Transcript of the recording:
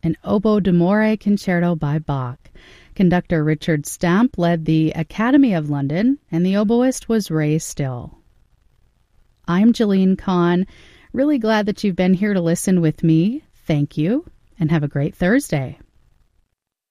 an Oboe d'Amore concerto by Bach. Conductor Richard Stamp led the Academy of London, and the oboist was Ray Still. I'm Jeline Kahn. Really glad that you've been here to listen with me. Thank you, and have a great Thursday.